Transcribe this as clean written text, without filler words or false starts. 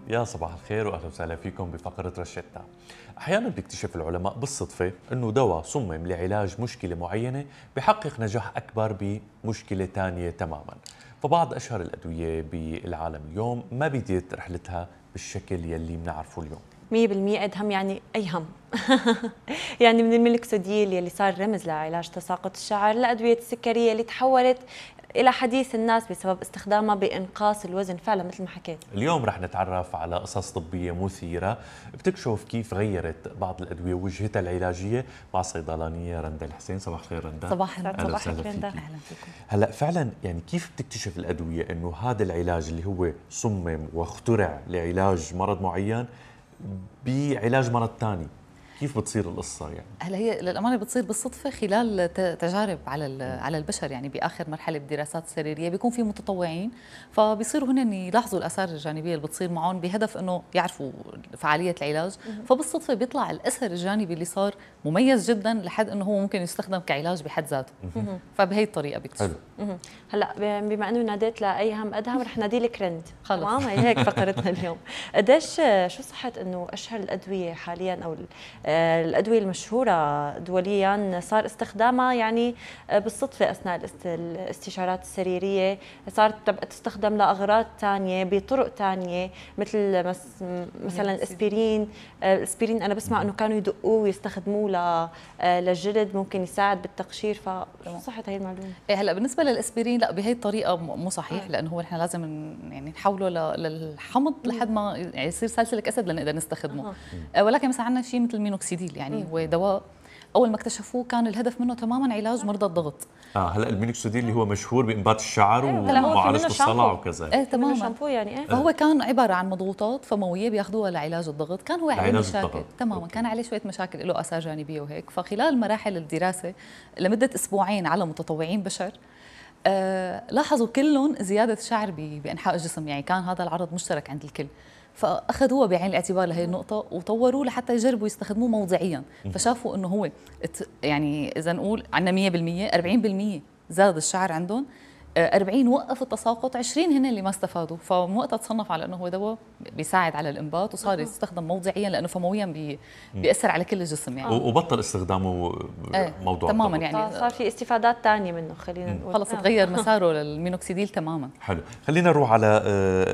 يا صباح الخير واهلا وسهلا فيكم بفقره رشتنا. احيانا بيكتشف العلماء بالصدفه انه دواء صمم لعلاج مشكله معينه بحقق نجاح اكبر بمشكله ثانيه تماما. فبعض اشهر الادويه بالعالم اليوم ما بديت رحلتها بالشكل يلي بنعرفه اليوم. 100% أدهم، يعني أي هم. يعني من المينوكسيديل يلي صار رمز لعلاج تساقط الشعر، لأدوية السكرية اللي تحولت إلى حديث الناس بسبب استخدامها بإنقاص الوزن، فعلا مثل ما حكيت. اليوم رح نتعرف على قصص طبيه مثيره بتكشف كيف غيرت بعض الادويه وجهتها العلاجيه مع الصيدلانيه رندا الحسين. صباح الخير رندا. صباح النور. اهلا وسهلا رندا. فيكي. اهلا فيكم. هلا فعلا يعني كيف بتكتشف الادويه انه هذا العلاج اللي هو صمم واخترع لعلاج مرض معين بعلاج مرض ثاني؟ كيف بتصير القصه يعني؟ هلا هي للامانه بتصير بالصدفه خلال تجارب على البشر، يعني باخر مرحله بالدراسات السريريه بيكون في متطوعين، فبيصيروا هن يلاحظوا الاثار الجانبيه اللي بتصير معهم بهدف انه يعرفوا فعاليه العلاج. فبالصدفه بيطلع الاثر الجانبي اللي صار مميز جدا لحد انه هو ممكن يستخدم كعلاج بحد ذاته. فبهي الطريقه بيكتشفوا. هلا بما انه ناديت لاي هم ادهم، رح نادي لك رند. خلص. تمام، هي هيك فقرتنا اليوم. قديش شو صحة انه اشهر الادويه حاليا او الادويه المشهوره دوليا صار استخدامها يعني بالصدفه اثناء الاستشارات السريريه، صارت تستخدم لاغراض ثانيه بطرق ثانيه، مثل مثلا الاسبرين. الاسبرين انا بسمع انه كانوا يدقوه ويستخدموه للجلد، ممكن يساعد بالتقشير. فشو صحة هي المعلومه؟ هلا بالنسبه للاسبرين لا، بهي الطريقه مو صحيح، لانه هو نحن لازم يعني نحوله للحمض لحد ما يعني يصير سلسلة اسد لنقدر نستخدمه. ولكن مثلا عندنا شيء مثل المينوكسيديل، يعني هو دواء اول ما اكتشفوه كان الهدف منه تماما علاج مرضى الضغط. هلا المينوكسيديل اللي هو مشهور بانبات الشعر هلا هو في ومعالجه منه الصلع شامبو. وكذا. تماما. شامبو يعني فهو كان عباره عن مضغوطات فمويه بياخذوها لعلاج الضغط، كان هو عليه لعلاج مشاكل الضغط. تماما. كان عليه شويه مشاكل، له اثار جانبيه وهيك. فخلال مراحل الدراسه لمده اسبوعين على متطوعين بشر، لاحظوا كلهم زياده شعر بانحاء الجسم، يعني كان هذا العرض مشترك عند الكل. فاخذوها بعين الاعتبار لهي النقطه وطوروه لحتى يجربوا يستخدموه موضعيا. فشافوا انه هو يعني اذا نقول عندنا 100% 40% زاد الشعر عندهم، 40 وقف التساقط، 20 هن اللي ما استفادوا. فمن وقتها تصنف على انه هو دواء بيساعد على الانبات، وصار يستخدم موضعيا لانه فمويا بيأثر على كل الجسم يعني. وبطل استخدامه موضوع تماما الضغط. يعني صار في استفادات ثانيه منه، خلينا نقول خلص تغير مساره للمينوكسيديل تماما. حلو، خلينا نروح على